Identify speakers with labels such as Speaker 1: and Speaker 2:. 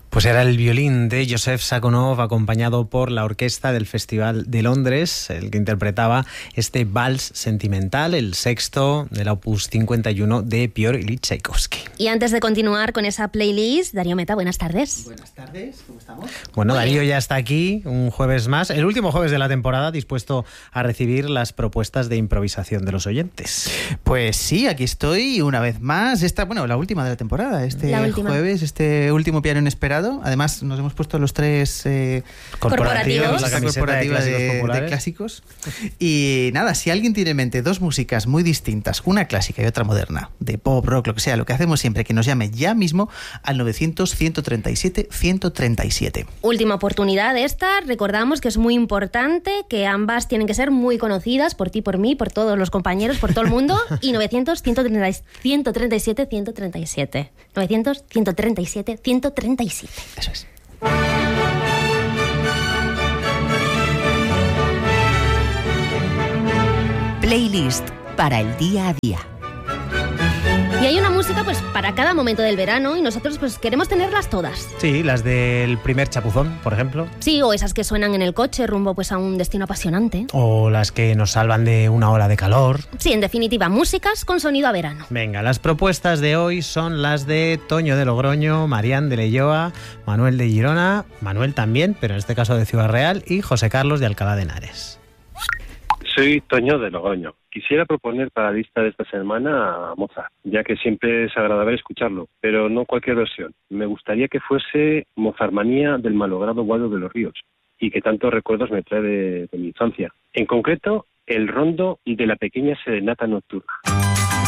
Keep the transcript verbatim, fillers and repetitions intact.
Speaker 1: Pues era el violín de Joseph Sakhonov acompañado por la orquesta del Festival de Londres, el que interpretaba este vals sentimental, el sexto del Opus cincuenta y uno de Piotr Ilich Tchaikovsky.
Speaker 2: Y antes de continuar con esa playlist, Darío Meta, buenas tardes.
Speaker 3: Buenas tardes, ¿cómo estamos?
Speaker 1: Bueno, Darío ya está aquí, un jueves más, el último jueves de la temporada, dispuesto a recibir las propuestas de improvisación de los oyentes.
Speaker 3: Pues sí, aquí estoy una vez más. Esta, bueno, la última de la temporada, este
Speaker 2: La última.
Speaker 3: jueves, este último piano inesperado. Además, nos hemos puesto los tres eh,
Speaker 2: Corporativos.
Speaker 1: La camiseta
Speaker 3: corporativa
Speaker 1: de clásicos
Speaker 3: de,
Speaker 1: populares.
Speaker 3: de clásicos. Y nada, si alguien tiene en mente dos músicas muy distintas, una clásica y otra moderna, de pop, rock, lo que sea, lo que hacemos siempre, que nos llame ya mismo al novecientos, ciento treinta y siete, ciento treinta y siete.
Speaker 2: Última oportunidad esta. Recordamos que es muy importante, que ambas tienen que ser muy conocidas por ti, por mí, por todos los compañeros, por todo el mundo. Y novecientos, ciento treinta y siete, ciento treinta y siete. novecientos, ciento treinta y siete, ciento treinta y siete.
Speaker 3: Eso es.
Speaker 4: Playlist para el día a día.
Speaker 2: Y hay una música pues para cada momento del verano y nosotros pues queremos tenerlas todas.
Speaker 1: Sí, las del primer chapuzón, por ejemplo.
Speaker 2: Sí, o esas que suenan en el coche rumbo pues a un destino apasionante.
Speaker 1: O las que nos salvan de una ola de calor.
Speaker 2: Sí, en definitiva, músicas con sonido a verano.
Speaker 1: Venga, las propuestas de hoy son las de Toño de Logroño, Marián de Leioa, Manuel de Girona, Manuel también, pero en este caso de Ciudad Real, y José Carlos de Alcalá de Henares.
Speaker 5: Soy Toño de Logroño. Quisiera proponer para la lista de esta semana a Mozart, ya que siempre es agradable escucharlo, pero no cualquier versión. Me gustaría que fuese Mozartmanía del malogrado Guado de los Ríos, y que tantos recuerdos me trae de, de mi infancia. En concreto, el rondo de la pequeña serenata nocturna.